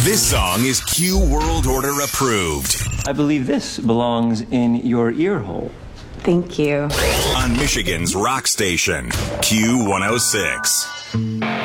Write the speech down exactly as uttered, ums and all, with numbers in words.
This song is Q World Order approved. I believe this belongs in your ear hole. Thank you. On Michigan's rock station, Q one oh six.